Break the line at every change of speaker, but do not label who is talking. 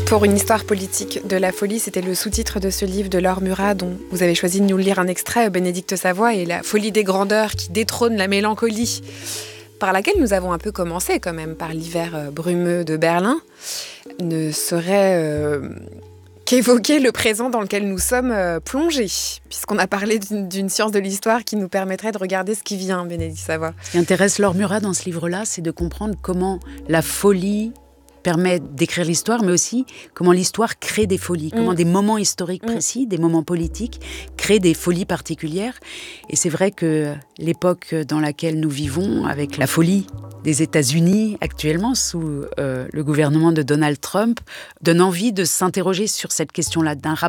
Pour une histoire politique de la folie, c'était le sous-titre de ce livre de Laure Murat dont vous avez choisi de nous lire un extrait, Bénédicte Savoie et la folie des grandeurs qui détrône la mélancolie, par laquelle nous avons un peu commencé quand même, par l'hiver brumeux de Berlin, ne serait qu'évoquer le présent dans lequel nous sommes plongés, puisqu'on a parlé d'une science de l'histoire qui nous permettrait de regarder ce qui vient, Bénédicte Savoie.
Ce qui intéresse Laure Murat dans ce livre-là, c'est de comprendre comment la folie permet d'écrire l'histoire, mais aussi comment l'histoire crée des folies, comment des moments historiques précis, des moments politiques, créent des folies particulières. Et c'est vrai que l'époque dans laquelle nous vivons, avec la folie des États-Unis actuellement, sous le gouvernement de Donald Trump, donne envie de s'interroger sur cette question-là, d'un